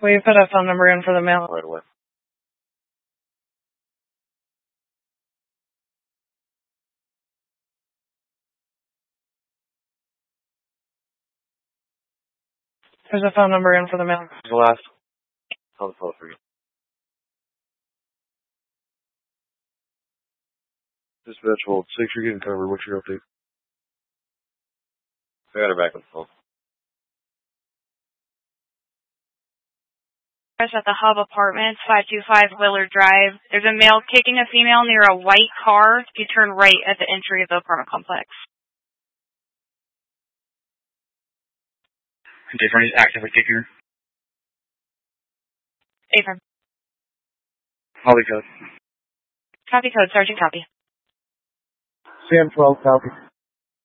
Will you put a phone number in for the mail? Right away. There's a phone number in for the mail. The last. I'll phone for you. Dispatch hold. 6, you're getting covered. What's your update? I got her back on the phone. At the Hub Apartments, 525 Willard Drive. There's a male kicking a female near a white car. If you turn right at the entry of the apartment complex. Different is actively kicking her. Affirm. Holly code. Copy code, Sergeant, copy. Sam 12, copy.